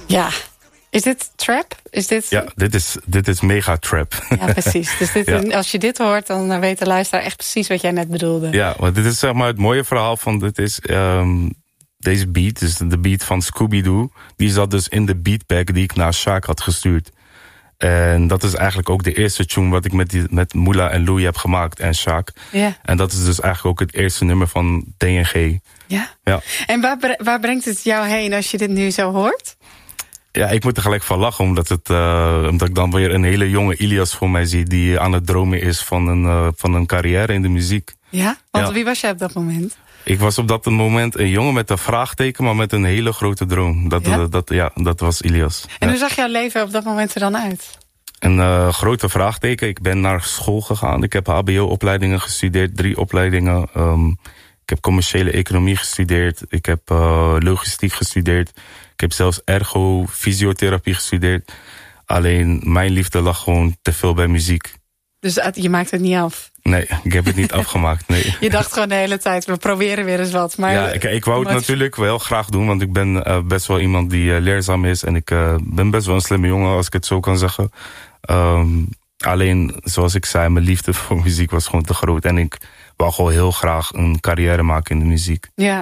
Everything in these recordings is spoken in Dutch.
Ja. Is dit trap? Ja, dit is mega trap. Ja, precies. Dus als je dit hoort, dan weet de luisteraar echt precies wat jij net bedoelde. Ja, want dit is zeg maar het mooie verhaal van dit is... deze beat, dus de beat van Scooby-Doo... die zat dus in de beatpack die ik naar Sjaak had gestuurd. En dat is eigenlijk ook de eerste tune wat ik met Moula en Louie heb gemaakt en Sjaak. Ja. En dat is dus eigenlijk ook het eerste nummer van DNG. Ja? Ja. En waar brengt het jou heen als je dit nu zo hoort? Ja, ik moet er gelijk van lachen, omdat ik dan weer een hele jonge Ilias voor mij zie... die aan het dromen is van een carrière in de muziek. Ja? Want wie was jij op dat moment? Ik was op dat moment een jongen met een vraagteken, maar met een hele grote droom. Dat was Ilias. En hoe zag jouw leven op dat moment er dan uit? Een grote vraagteken. Ik ben naar school gegaan. Ik heb hbo-opleidingen gestudeerd, 3 opleidingen. Ik heb commerciële economie gestudeerd. Ik heb logistiek gestudeerd. Ik heb zelfs fysiotherapie gestudeerd. Alleen mijn liefde lag gewoon te veel bij muziek. Dus je maakt het niet af? Nee, ik heb het niet afgemaakt, nee. Je dacht gewoon de hele tijd, we proberen weer eens wat. Maar ja, ik wou het natuurlijk wel graag doen, want ik ben best wel iemand die leerzaam is. En ik ben best wel een slimme jongen, als ik het zo kan zeggen. Alleen, zoals ik zei, mijn liefde voor muziek was gewoon te groot. En ik wou gewoon heel graag een carrière maken in de muziek. Ja.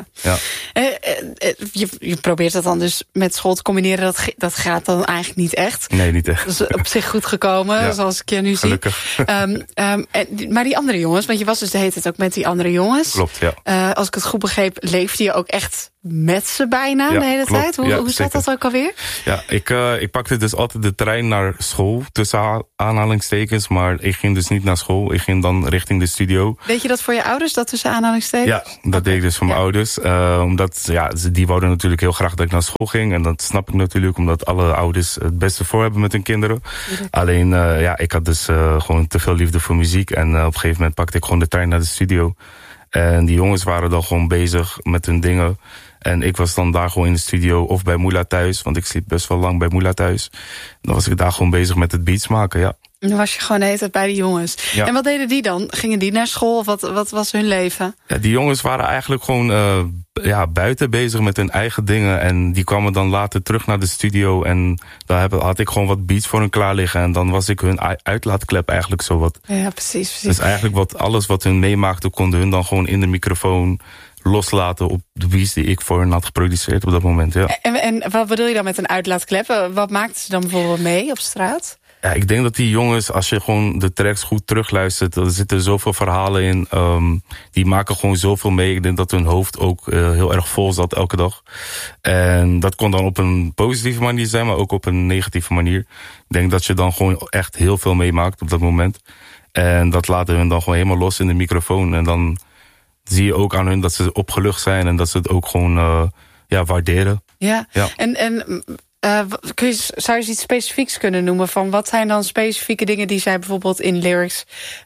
Je probeert dat dan dus met school te combineren. Dat gaat dan eigenlijk niet echt. Nee, niet echt. Dat is op zich goed gekomen, zoals ik je nu gelukkig. Zie. Maar die andere jongens, want je was dus de hele tijd ook met die andere jongens. Klopt, ja. Als ik het goed begreep, leefde je ook echt met ze bijna de hele tijd? Hoe zat dat ook alweer? Ja, ik pakte dus altijd de trein naar school, tussen aanhalingstekens. Maar ik ging dus niet naar school. Ik ging dan richting de studio. Deed je dat voor je ouders, dat tussen aanhalingstekens? Ja, dat deed ik dus voor mijn ouders. Omdat die wouden natuurlijk heel graag dat ik naar school ging. En dat snap ik natuurlijk, omdat alle ouders het beste voor hebben met hun kinderen. Alleen, ik had dus gewoon te veel liefde voor muziek. En op een gegeven moment pakte ik gewoon de trein naar de studio. En die jongens waren dan gewoon bezig met hun dingen. En ik was dan daar gewoon in de studio of bij Moula thuis. Want ik sliep best wel lang bij Moula thuis. Dan was ik daar gewoon bezig met het beats maken, ja. En dan was je gewoon de hele tijd bij die jongens. Ja. En wat deden die dan? Gingen die naar school? Wat was hun leven? Ja, die jongens waren eigenlijk gewoon buiten bezig met hun eigen dingen. En die kwamen dan later terug naar de studio. En daar had ik gewoon wat beats voor hun klaar liggen. En dan was ik hun uitlaatklep eigenlijk zo wat. Ja, precies. Dus eigenlijk alles wat hun meemaakte, konden hun dan gewoon in de microfoon loslaten op de beats die ik voor hen had geproduceerd op dat moment. Ja. En wat bedoel je dan met een uitlaatklep? Wat maakten ze dan bijvoorbeeld mee op straat? Ja, ik denk dat die jongens, als je gewoon de tracks goed terugluistert, er zitten zoveel verhalen in. Die maken gewoon zoveel mee. Ik denk dat hun hoofd ook heel erg vol zat elke dag. En dat kon dan op een positieve manier zijn, maar ook op een negatieve manier. Ik denk dat je dan gewoon echt heel veel meemaakt op dat moment. En dat laten hun dan gewoon helemaal los in de microfoon. En dan zie je ook aan hun dat ze opgelucht zijn en dat ze het ook gewoon waarderen. Ja. En zou je iets specifieks kunnen noemen van wat zijn dan specifieke dingen die zij bijvoorbeeld in lyrics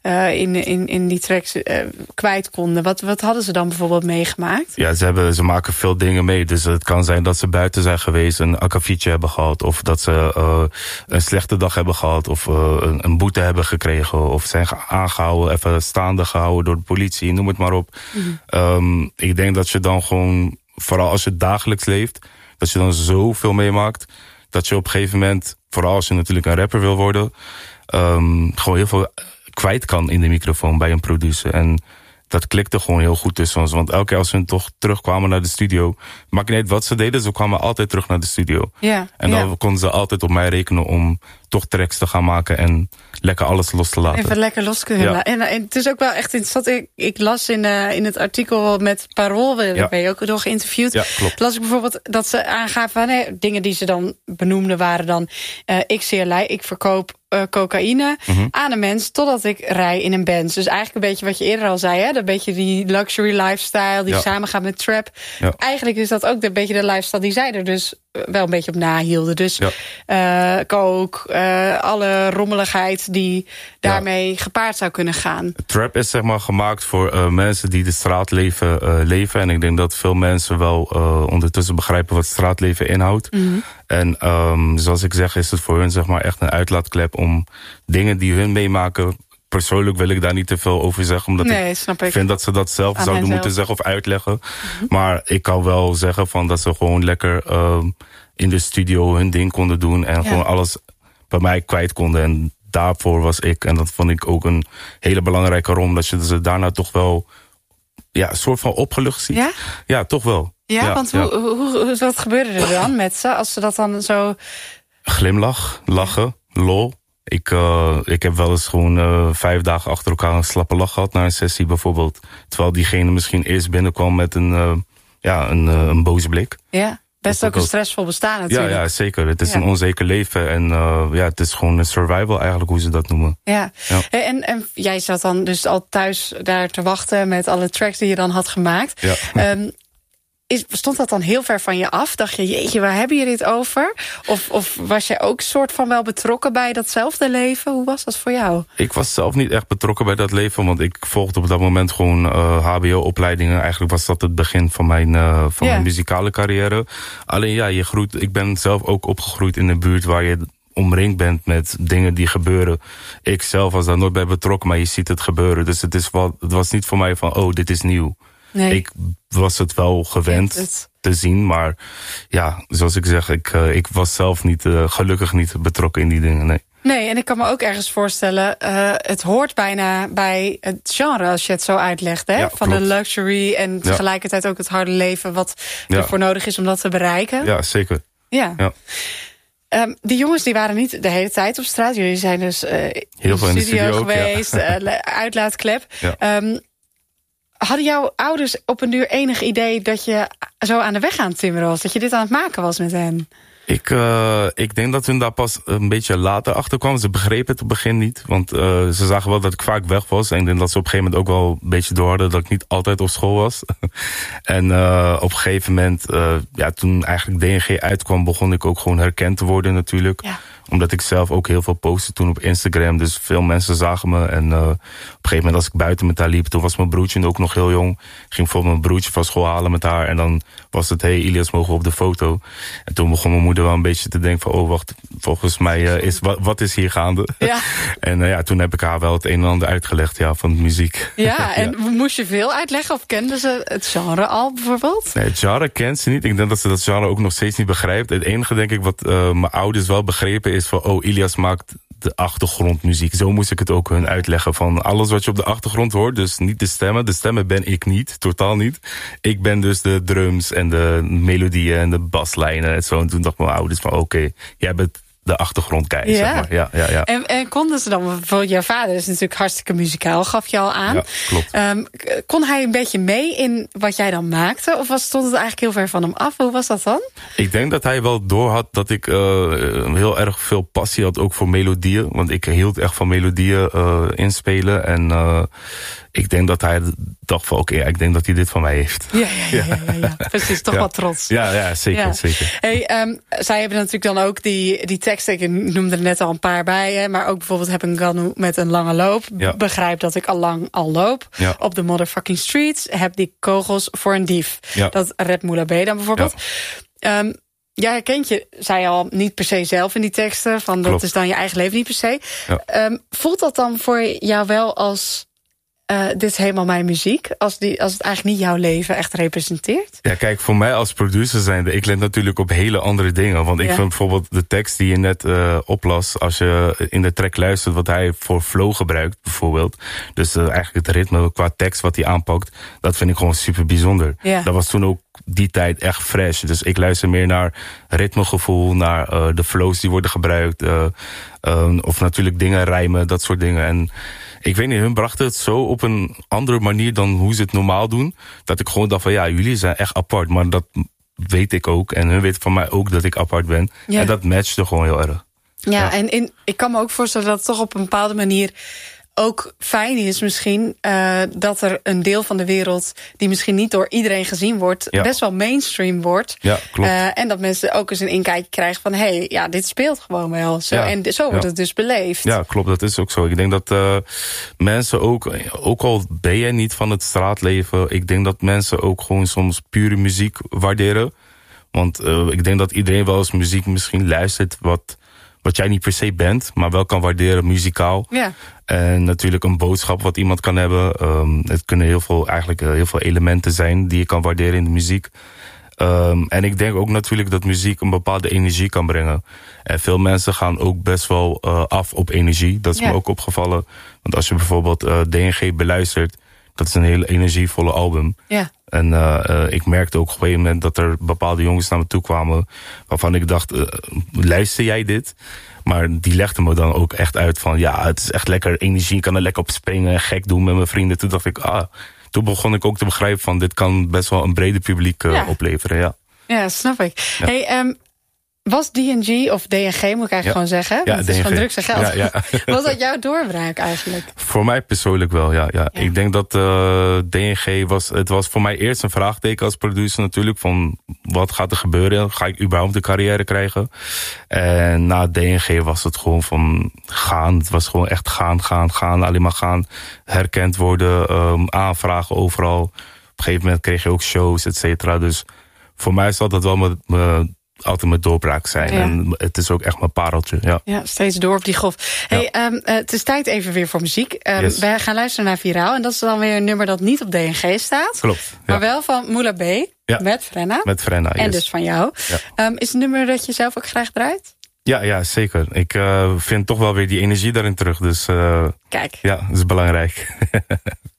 in die tracks kwijt konden? Wat hadden ze dan bijvoorbeeld meegemaakt? Ja, ze maken veel dingen mee. Dus het kan zijn dat ze buiten zijn geweest, een akkefietje hebben gehad, of dat ze een slechte dag hebben gehad, of een boete hebben gekregen, of zijn aangehouden, even staande gehouden door de politie, noem het maar op. Mm-hmm. Ik denk dat je dan gewoon, vooral als je dagelijks leeft, dat je dan zoveel meemaakt, dat je op een gegeven moment, vooral als je natuurlijk een rapper wil worden, gewoon heel veel kwijt kan in de microfoon bij een producer. En dat klikte gewoon heel goed tussen ons. Want elke keer als ze toch terugkwamen naar de studio, maakt niet uit wat ze deden, ze kwamen altijd terug naar de studio. Ja, en dan konden ze altijd op mij rekenen om toch tracks te gaan maken en lekker alles los te laten. Even lekker los kunnen laten. En het is ook wel echt interessant. Ik las in het artikel met Parool, ben je ook nog geïnterviewd. Ja, klopt. Las ik bijvoorbeeld dat ze aangaven van dingen die ze dan benoemden waren dan ik verkoop cocaïne aan een mens totdat ik rij in een Benz. Dus eigenlijk een beetje wat je eerder al zei, hè? Een beetje die luxury lifestyle die samengaat met trap. Ja. Eigenlijk is dat ook een beetje de lifestyle die zij er dus wel een beetje op nahielden. Dus coke, alle rommeligheid die daarmee gepaard zou kunnen gaan. Trap is zeg maar gemaakt voor mensen die de straatleven leven. En ik denk dat veel mensen wel ondertussen begrijpen wat straatleven inhoudt. Mm-hmm. En zoals ik zeg, is het voor hun zeg maar echt een uitlaatklep om dingen die hun meemaken persoonlijk wil ik daar niet te veel over zeggen. Omdat ik vind dat ze dat zelf zouden moeten zeggen of uitleggen. Mm-hmm. Maar ik kan wel zeggen van dat ze gewoon lekker in de studio hun ding konden doen. En gewoon alles bij mij kwijt konden. En daarvoor was ik. En dat vond ik ook een hele belangrijke rol. Dat je ze daarna toch wel een soort van opgelucht ziet. Ja? Ja, toch wel. Ja, want wat gebeurde er dan met ze? Als ze dat dan zo... Glimlach, lachen, lol. Ik heb wel eens gewoon 5 dagen achter elkaar een slappe lach gehad na een sessie bijvoorbeeld. Terwijl diegene misschien eerst binnenkwam met een boze blik. Ja, best ook een stressvol bestaan natuurlijk. Ja, zeker. Het is een onzeker leven en het is gewoon een survival eigenlijk hoe ze dat noemen. Ja. En jij zat dan dus al thuis daar te wachten met alle tracks die je dan had gemaakt. Ja. Stond dat dan heel ver van je af? Dacht je, jeetje, waar hebben jullie het over? Of was jij ook soort van wel betrokken bij datzelfde leven? Hoe was dat voor jou? Ik was zelf niet echt betrokken bij dat leven, want ik volgde op dat moment gewoon hbo-opleidingen. Eigenlijk was dat het begin van mijn muzikale carrière. Alleen ik ben zelf ook opgegroeid in een buurt waar je omringd bent met dingen die gebeuren. Ik zelf was daar nooit bij betrokken, maar je ziet het gebeuren. Dus het was niet voor mij van, dit is nieuw. Nee. Ik was het wel gewend te zien, maar zoals ik zeg, ik was zelf gelukkig niet betrokken in die dingen, Nee, en ik kan me ook ergens voorstellen, het hoort bijna bij het genre als je het zo uitlegt, hè? Van klopt. De luxury en tegelijkertijd ook het harde leven wat ervoor nodig is om dat te bereiken. Ja, zeker. Ja. Die jongens die waren niet de hele tijd op straat. Jullie zijn dus heel veel in de studio geweest, uitlaatklep. Ja. Hadden jouw ouders op een duur enig idee dat je zo aan de weg aan het timmeren was? Dat je dit aan het maken was met hen? Ik denk dat hun daar pas een beetje later achter kwamen. Ze begrepen het op het begin niet. Want ze zagen wel dat ik vaak weg was. En ik denk dat ze op een gegeven moment ook wel een beetje door hadden dat ik niet altijd op school was. En op een gegeven moment, toen eigenlijk DNG uitkwam, begon ik ook gewoon herkend te worden natuurlijk. Ja. Omdat ik zelf ook heel veel postte toen op Instagram. Dus veel mensen zagen me. En op een gegeven moment als ik buiten met haar liep, toen was mijn broertje ook nog heel jong. Ik ging bijvoorbeeld mijn broertje van school halen met haar. En dan was het, hey Ilias, mogen we op de foto? En toen begon mijn moeder wel een beetje te denken van, wacht, volgens mij wat is hier gaande? Ja. En toen heb ik haar wel het een en ander uitgelegd van de muziek. Ja, en moest je veel uitleggen of kende ze het genre al bijvoorbeeld? Nee, het genre kent ze niet. Ik denk dat ze dat genre ook nog steeds niet begrijpt. Het enige denk ik wat mijn ouders wel begrepen is van, Ilias maakt de achtergrondmuziek. Zo moest ik het ook hun uitleggen van alles wat je op de achtergrond hoort. Dus niet de stemmen. De stemmen ben ik niet. Totaal niet. Ik ben dus de drums en de melodieën en de baslijnen en zo. En toen dacht mijn ouders van oké, jij bent de achtergrondkijker, zeg maar. Ja. En konden ze dan, bijvoorbeeld jouw vader is natuurlijk hartstikke muzikaal, gaf je al aan. Ja, klopt. Kon hij een beetje mee in wat jij dan maakte? Of stond het eigenlijk heel ver van hem af? Hoe was dat dan? Ik denk dat hij wel doorhad dat ik heel erg veel passie had ook voor melodieën. Want ik hield echt van melodieën inspelen. En ik denk dat hij dacht van oké, ik denk dat hij dit van mij heeft. Ja. Precies, toch wat trots. Ja, zeker. Hey, zij hebben natuurlijk dan ook die teksten, ik noemde er net al een paar bij, hè, maar ook bijvoorbeeld heb een Ganu met een lange loop. Ja. Begrijp dat ik al loop. Ja. Op de motherfucking streets. Heb die kogels voor een dief. Ja. Dat Red Moula B dan bijvoorbeeld. Ja. Jij herkent je, zei al, niet per se zelf in die teksten. Van dat is dan je eigen leven niet per se. Ja. Voelt dat dan voor jou wel als dit is helemaal mijn muziek, als het eigenlijk niet jouw leven echt representeert? Ja, kijk, voor mij als producer zijnde, ik let natuurlijk op hele andere dingen. Want ik vind bijvoorbeeld de tekst die je net oplas, als je in de track luistert wat hij voor flow gebruikt, bijvoorbeeld. Dus eigenlijk het ritme qua tekst wat hij aanpakt, dat vind ik gewoon super bijzonder. Ja. Dat was toen ook die tijd echt fresh. Dus ik luister meer naar ritmegevoel, naar de flows die worden gebruikt. Of natuurlijk dingen rijmen, dat soort dingen. En ik weet niet, hun brachten het zo op een andere manier dan hoe ze het normaal doen. Dat ik gewoon dacht van jullie zijn echt apart. Maar dat weet ik ook. En hun weten van mij ook dat ik apart ben. Ja. En dat matchte gewoon heel erg. Ja. En ik kan me ook voorstellen dat het toch op een bepaalde manier ook fijn is misschien dat er een deel van de wereld die misschien niet door iedereen gezien wordt, best wel mainstream wordt. Ja, klopt. En dat mensen ook eens een inkijkje krijgen van dit speelt gewoon wel. Zo. Ja, en zo wordt het dus beleefd. Ja, klopt, dat is ook zo. Ik denk dat mensen ook al ben je niet van het straatleven, ik denk dat mensen ook gewoon soms pure muziek waarderen. Want ik denk dat iedereen wel eens muziek misschien luistert wat wat jij niet per se bent, maar wel kan waarderen muzikaal. Ja. En natuurlijk een boodschap wat iemand kan hebben. Het kunnen heel veel elementen zijn die je kan waarderen in de muziek. En ik denk ook natuurlijk dat muziek een bepaalde energie kan brengen. En veel mensen gaan ook best wel af op energie. Dat is me ook opgevallen. Want als je bijvoorbeeld DNG beluistert, dat is een hele energievolle album. Ja. En ik merkte ook op een gegeven moment dat er bepaalde jongens naar me toe kwamen waarvan ik dacht, luister jij dit? Maar die legden me dan ook echt uit van, ja, het is echt lekker energie. Ik kan er lekker op springen en gek doen met mijn vrienden. Toen dacht ik, toen begon ik ook te begrijpen van, dit kan best wel een breder publiek opleveren. Ja. Ja, snap ik. Ja. Hey, was DNG, of DNG moet ik eigenlijk gewoon zeggen. Ja, het is van drugs en geld. Ja. Was dat jouw doorbraak eigenlijk? Voor mij persoonlijk wel, ja. Ik denk dat DNG was voor mij eerst een vraagteken als producer natuurlijk. Van wat gaat er gebeuren? Ga ik überhaupt een carrière krijgen? En na DNG was het gewoon van gaan. Het was gewoon echt gaan. Alleen maar gaan. Herkend worden, aanvragen overal. Op een gegeven moment kreeg je ook shows, et cetera. Dus voor mij zal dat wel altijd mijn doorbraak zijn. Ja. En het is ook echt mijn pareltje. Ja, steeds door op die golf. Hey, het is tijd even weer voor muziek. Yes. Wij gaan luisteren naar Viraal. En dat is dan weer een nummer dat niet op DNG staat. Klopt. Maar wel van Moula B. Met Frenna. Met Frenna, En dus van jou. Ja. Is het een nummer dat je zelf ook graag draait? Ja, zeker. Ik vind toch wel weer die energie daarin terug. Dus kijk. Ja, dat is belangrijk.